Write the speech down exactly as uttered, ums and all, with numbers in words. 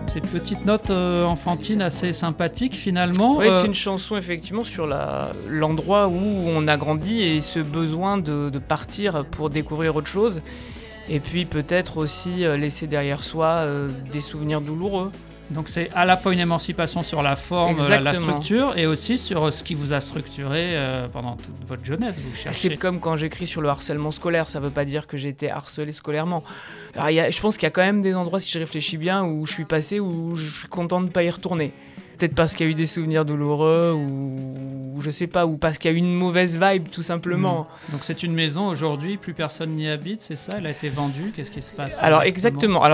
Ces petites notes euh, enfantines assez sympathiques finalement. Oui, euh... c'est une chanson effectivement sur la, l'endroit où on a grandi et ce besoin de, de partir pour découvrir autre chose. Et puis peut-être aussi euh, laisser derrière soi euh, des souvenirs douloureux. Donc c'est à la fois une émancipation sur la forme, la, la structure, et aussi sur ce qui vous a structuré euh, pendant toute votre jeunesse. Vous cherchez. C'est comme quand j'écris sur le harcèlement scolaire, ça ne veut pas dire que j'ai été harcelé scolairement. Alors, y a, je pense qu'il y a quand même des endroits, si je réfléchis bien, où je suis passé, où je suis content de ne pas y retourner. Peut-être parce qu'il y a eu des souvenirs douloureux, ou, ou je sais pas, ou parce qu'il y a eu une mauvaise vibe, tout simplement. Mmh. Donc c'est une maison aujourd'hui, plus personne n'y habite, c'est ça? Elle a été vendue, qu'est-ce qui se passe? Alors exactement. Alors,